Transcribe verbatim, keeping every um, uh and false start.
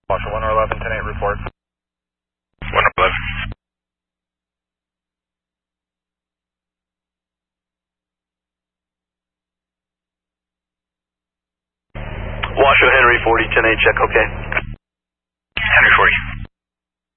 Washoe one eleven, ten eight, report. one eleven. Washoe Henry forty, ten eight, check okay. Henry forty.